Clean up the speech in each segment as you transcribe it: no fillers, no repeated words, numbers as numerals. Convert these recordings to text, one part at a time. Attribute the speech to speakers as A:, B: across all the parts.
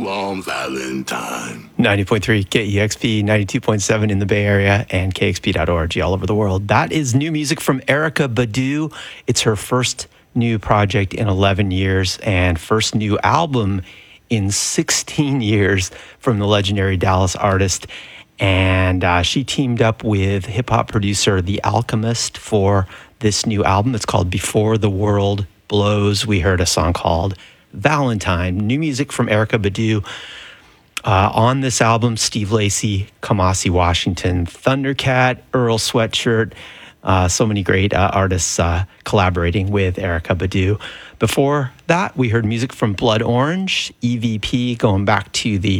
A: you on Valentine.
B: 90.3 KEXP, 92.7 in the Bay Area, and KXP.org all over the world. That is new music from Erykah Badu. It's her first new project in 11 years and first new album in 16 years from the legendary Dallas artist. And she teamed up with hip-hop producer The Alchemist for this new album. It's called Before the World Blows. We heard a song called Valentine. New music from Erykah Badu. On this album, Steve Lacy, Kamasi Washington, Thundercat, Earl Sweatshirt, so many great artists collaborating with Erykah Badu. Before that, we heard music from Blood Orange, EVP, going back to the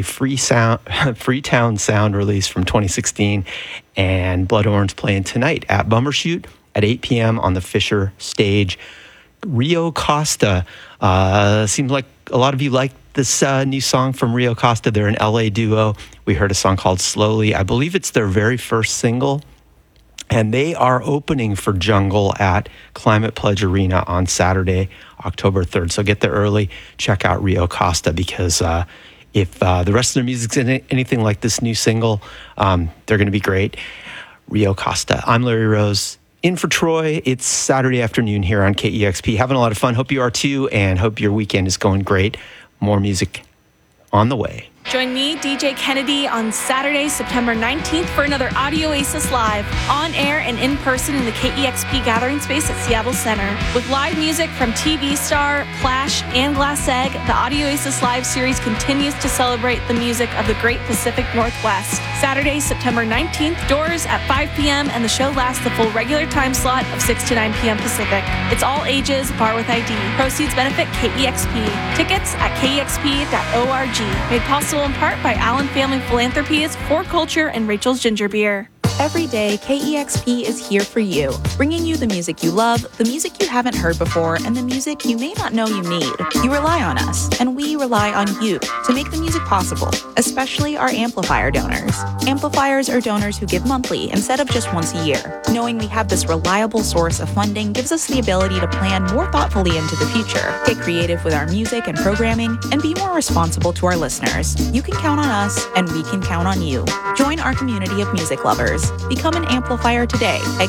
B: Freetown Sound release from 2016, and Blood Orange playing tonight at Bumbershoot at 8 p.m. on the Fisher stage. Rio Costa, seems like a lot of you like this new song from Rio Costa. They're an LA duo. We heard a song called Slowly. I believe it's their very first single. And they are opening for Jungle at Climate Pledge Arena on Saturday, October 3rd. So get there early. Check out Rio Costa because if the rest of their music's anything like this new single, they're going to be great. Rio Costa. I'm Larry Rose. In for Troy. It's Saturday afternoon here on KEXP. Having a lot of fun. Hope you are too, and hope your weekend is going great. More music on the way.
C: Join me, DJ Kennedy, on Saturday, September 19th for another Audio Oasis Live, on air and in person in the KEXP Gathering Space at Seattle Center. With live music from TV star, Plash, and Glass Egg, the Audio Oasis Live series continues to celebrate the music of the Great Pacific Northwest. Saturday, September 19th, doors at 5 p.m., and the show lasts the full regular time slot of 6 to 9 p.m. Pacific. It's all ages, bar with ID. Proceeds benefit KEXP. Tickets at kexp.org. Made possible in part by Allen Family Philanthropies, For Culture, and Rachel's Ginger Beer.
D: Every day, KEXP is here for you, bringing you the music you love, the music you haven't heard before, and the music you may not know you need. You rely on us, and we rely on you to make the music possible, especially our amplifier donors. Amplifiers are donors who give monthly instead of just once a year. Knowing we have this reliable source of funding gives us the ability to plan more thoughtfully into the future, get creative with our music and programming, and be more responsible to our listeners. You can count on us, and we can count on you. Join our community of music lovers. Become an amplifier today at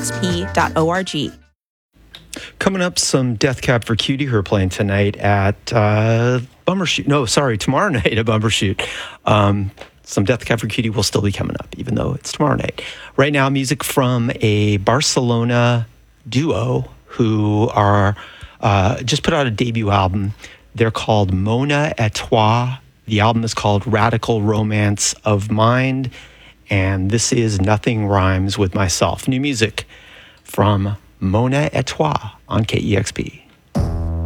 D: kexp.org.
B: Coming up, some Death Cab for Cutie who are playing tonight at Bumbershoot. No, sorry, tomorrow night at Bumbershoot. Some Death Cab for Cutie will still be coming up, even though it's tomorrow night. Right now, music from a Barcelona duo who are just put out a debut album. They're called Mona et Toi. The album is called Radical Romance of Mind. And this is Nothing Rhymes with Myself. New music from Mona et Toi on KEXP.